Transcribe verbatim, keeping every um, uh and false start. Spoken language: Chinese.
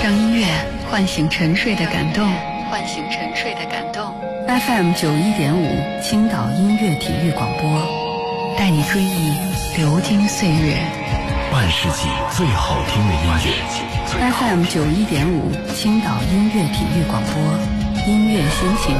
让音乐唤醒沉睡的感动，唤醒沉睡的感动。F M 九一点五，青岛音乐体育广播，带你追忆流金岁月， 半世纪最好听的音乐。 F M 九一点五，青岛音乐体育广播，音乐先行。